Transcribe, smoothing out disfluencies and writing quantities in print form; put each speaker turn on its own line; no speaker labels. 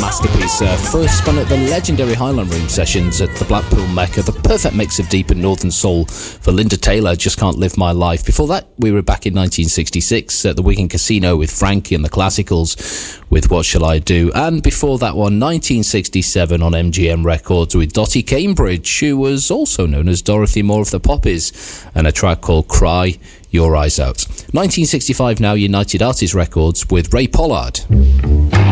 masterpiece, first spun at the legendary Highland Room sessions at the Blackpool Mecca, the perfect mix of deep and northern soul for Linda Taylor, Just Can't Live My Life. Before that, we were back in 1966 at the Wigan Casino with Frankie and the Classicals with What Shall I Do, and before that one, 1967 on MGM Records with Dottie Cambridge, who was also known as Dorothy Moore of the Poppies, and a track called Cry Your Eyes Out. 1965 now, United Artists Records with Ray Pollard.